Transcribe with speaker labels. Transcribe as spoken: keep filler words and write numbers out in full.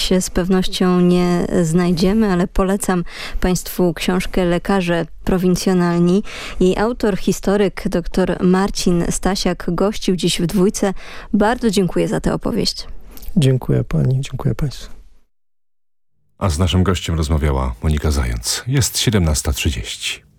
Speaker 1: dziś z pewnością nie znajdziemy, ale polecam Państwu książkę Lekarze prowincjonalni. Jej autor, historyk dr Marcin Stasiak gościł dziś w Dwójce. Bardzo dziękuję za tę opowieść.
Speaker 2: Dziękuję pani, dziękuję państwu.
Speaker 3: A z naszym gościem rozmawiała Monika Zając. Jest siedemnasta trzydzieści.